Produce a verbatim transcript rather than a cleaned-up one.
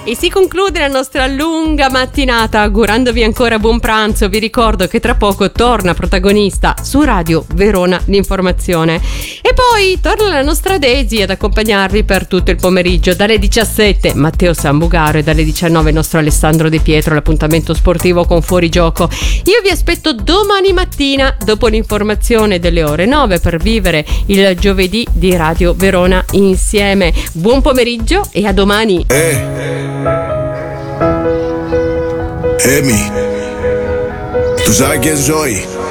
E si conclude la nostra lunga mattinata augurandovi ancora buon pranzo. Vi ricordo che tra poco torna protagonista su Radio Verona l'Informazione. E poi torna la nostra Daisy ad accompagnarvi per tutto il pomeriggio. Dalle diciassette Matteo Sambugaro e dalle diciannove il nostro Alessandro De Pietro, l'appuntamento sportivo con Fuorigioco. Io vi aspetto domani mattina dopo l'informazione delle ore nove per vivere il giovedì di Radio Verona insieme. Buon pomeriggio e a domani. Eh. Emi, tu sai chi soy?